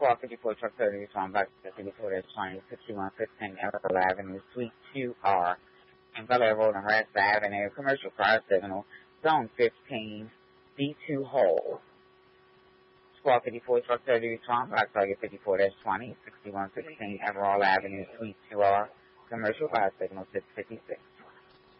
Squad 54 Truck 30 respond back to 54-20, 6115 Everett Avenue, Suite 2R, and Bel-Air Road and Rasta Avenue, Commercial Fire Signal, Zone 15, D2 Hole. Squad 54 Truck 30 respond back target 54-20, 6116 Everett Avenue, Suite 2R, Commercial Fire Signal 656.